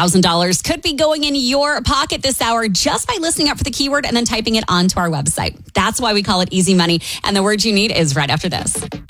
$1,000 could be going in your pocket this hour just by listening up for the keyword and then typing it onto our website. That's why we call it Easy Money. And the word you need is right after this.